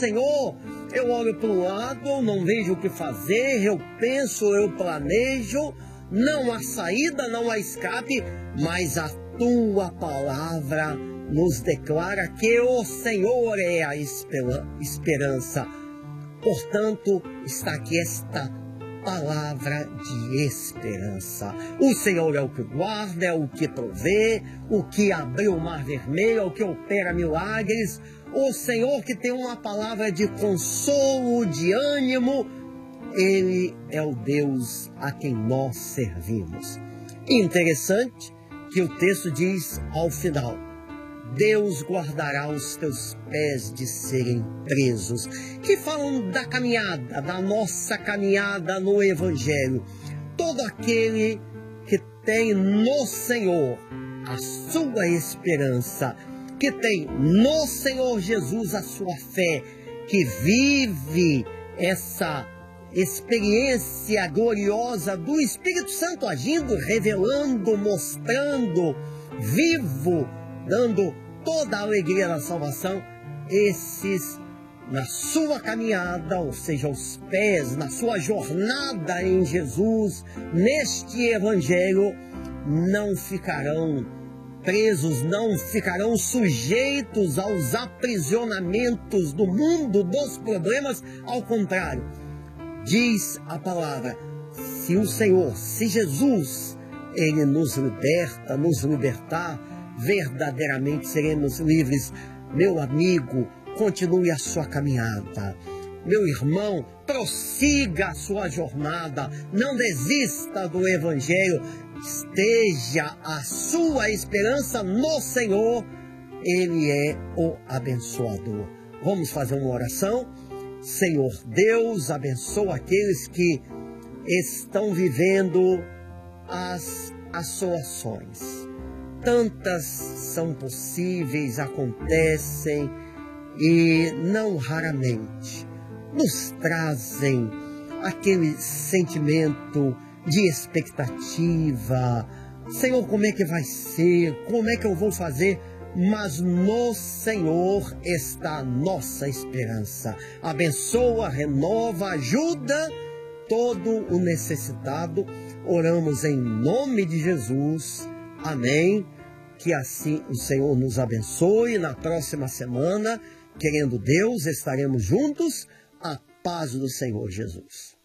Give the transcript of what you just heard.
Senhor, eu olho para o lado, não vejo o que fazer, eu penso, eu planejo, não há saída, não há escape, mas a tua palavra nos declara que o Senhor é a esperança. Portanto, está aqui esta palavra de esperança. O Senhor é o que guarda, é o que provê, o que abriu o mar vermelho, é o que opera milagres. O Senhor que tem uma palavra de consolo, de ânimo, Ele é o Deus a quem nós servimos. Interessante que o texto diz ao final: Deus guardará os teus pés de serem presos. Que falam da caminhada, da nossa caminhada no Evangelho. Todo aquele que tem no Senhor a sua esperança, que tem no Senhor Jesus a sua fé, que vive essa experiência gloriosa do Espírito Santo agindo, revelando, mostrando, vivo, dando toda a alegria da salvação, esses na sua caminhada, ou seja, os pés, na sua jornada em Jesus, neste Evangelho, não ficarão presos, não ficarão sujeitos aos aprisionamentos do mundo, dos problemas. Ao contrário, diz a palavra, se o Senhor, se Jesus, Ele nos liberta, nos libertar, verdadeiramente seremos livres. Meu amigo, continue a sua caminhada. Meu irmão, prossiga a sua jornada. Não desista do Evangelho. Esteja a sua esperança no Senhor. Ele é o abençoador. Vamos fazer uma oração? Senhor Deus, abençoa aqueles que estão vivendo as assolações. Tantas são possíveis, acontecem e não raramente nos trazem aquele sentimento de expectativa. Senhor, como é que vai ser? Como é que eu vou fazer? Mas no Senhor está a nossa esperança. Abençoa, renova, ajuda todo o necessitado. Oramos em nome de Jesus. Amém. Que assim o Senhor nos abençoe. Na próxima semana, querendo Deus, estaremos juntos. A paz do Senhor Jesus.